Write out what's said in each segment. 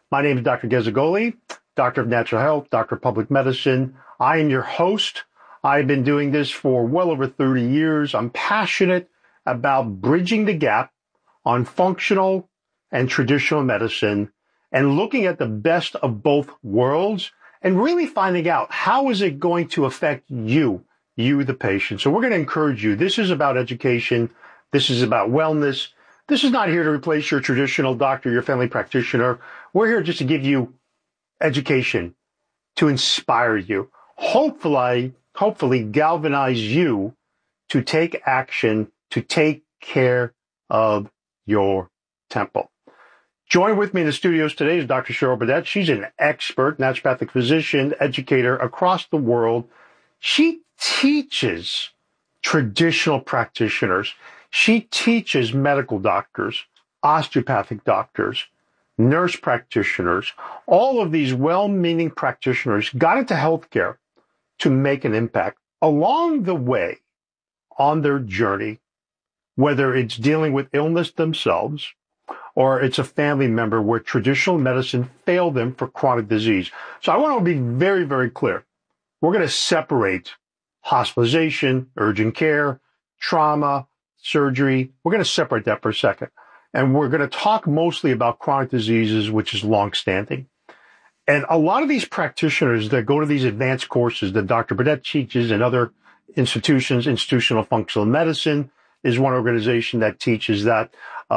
My name is Dr. Gezagoli, Doctor of Natural Health, Doctor of Public Medicine. I am your host. I've been doing this for well over 30 years. I'm passionate about bridging the gap on functional and traditional medicine and looking at the best of both worlds and really finding out how is it going to affect you, the patient. So we're going to encourage you. This is about education. This is about wellness. This is not here to replace your traditional doctor, your family practitioner. We're here just to give you education, to inspire you, hopefully galvanize you to take action, to take care of your temple. Join with me in the studios today is Dr. Cheryl Burdette. She's an expert naturopathic physician, educator across the world. She teaches traditional practitioners. She teaches medical doctors, osteopathic doctors, nurse practitioners. All of these well-meaning practitioners got into healthcare to make an impact along the way on their journey, whether it's dealing with illness themselves or it's a family member where traditional medicine failed them for chronic disease. So I want to be very, very clear. We're going to separate hospitalization, urgent care, trauma, surgery. We're going to separate that for a second. And we're going to talk mostly about chronic diseases, which is longstanding. And a lot of these practitioners that go to these advanced courses that Dr. Burdette teaches and other institutions, Institutional Functional Medicine is one organization that teaches that.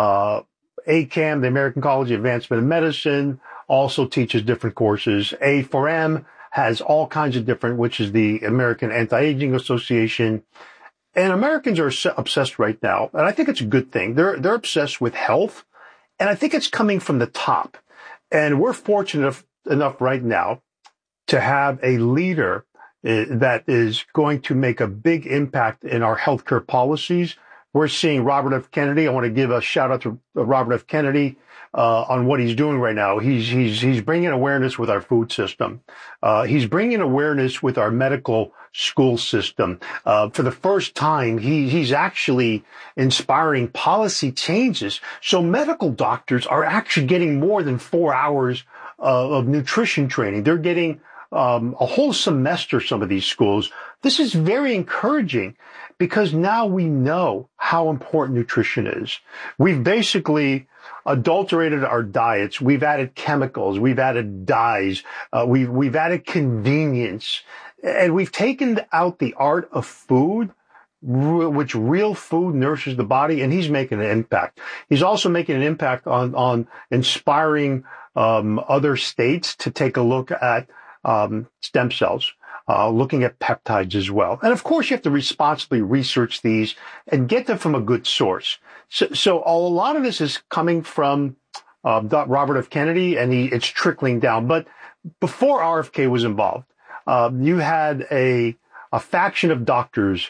ACAM, the American College of Advancement in Medicine, also teaches different courses. A4M has all kinds of different, which is the American Anti-Aging Association. And Americans are obsessed right now, and I think it's a good thing. They're obsessed with health, and I think it's coming from the top. And we're fortunate enough right now to have a leader that is going to make a big impact in our healthcare policies. We're seeing Robert F. Kennedy. I want to give a shout out to Robert F. Kennedy on what he's doing right now. He's bringing awareness with our food system. He's bringing awareness with our medical school system. For the first time, he's actually inspiring policy changes. So medical doctors are actually getting more than 4 hours of nutrition training. They're getting a whole semester, some of these schools. This is very encouraging because now we know how important nutrition is. We've basically adulterated our diets. We've added chemicals. We've added dyes. We've added convenience. And we've taken out the art of food, which real food nourishes the body, and he's making an impact. He's also making an impact on inspiring other states to take a look at stem cells, looking at peptides as well. And of course, you have to responsibly research these and get them from a good source. So a lot of this is coming from Robert F. Kennedy, and it's trickling down. But before RFK was involved, you had a faction of doctors,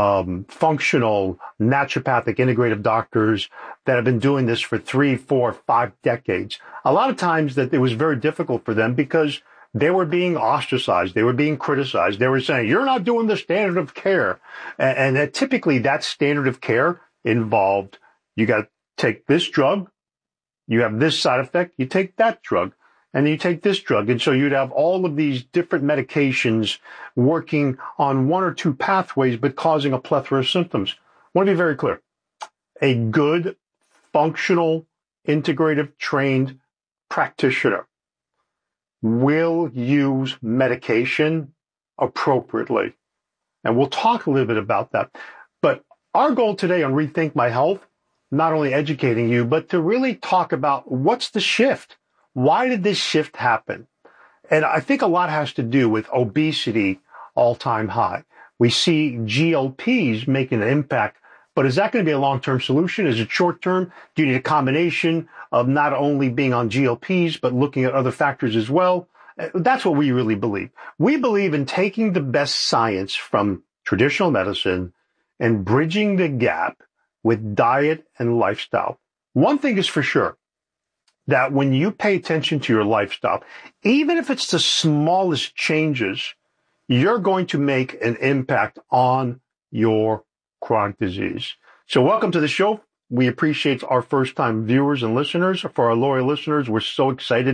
functional, naturopathic, integrative doctors that have been doing this for 3, 4, 5 decades. A lot of times that it was very difficult for them because they were being ostracized. They were being criticized. They were saying, you're not doing the standard of care. And typically that standard of care involved, you got to take this drug, you have this side effect, you take that drug, and then you take this drug. And so you'd have all of these different medications working on 1 or 2 pathways, but causing a plethora of symptoms. I want to be very clear. A good, functional, integrative, trained practitioner will use medication appropriately. And we'll talk a little bit about that. But our goal today on Rethink My Health, not only educating you, but to really talk about what's the shift. Why did this shift happen? And I think a lot has to do with obesity all-time high. We see GLPs making an impact, but is that going to be a long-term solution? Is it short-term? Do you need a combination of not only being on GLPs, but looking at other factors as well? That's what we really believe. We believe in taking the best science from traditional medicine and bridging the gap with diet and lifestyle. One thing is for sure, that when you pay attention to your lifestyle, even if it's the smallest changes, you're going to make an impact on your chronic disease. So welcome to the show. We appreciate our first-time viewers and listeners. For our loyal listeners, we're so excited